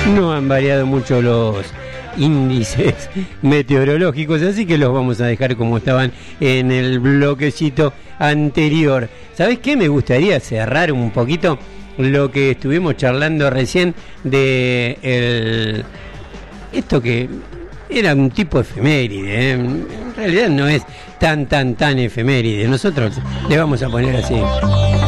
No han variado mucho los índices meteorológicos, así que los vamos a dejar como estaban en el bloquecito anterior. ¿Sabés qué? Me gustaría cerrar un poquito lo que estuvimos charlando recién de esto que era un tipo efeméride, ¿eh? En realidad no es tan efeméride. Nosotros le vamos a poner así.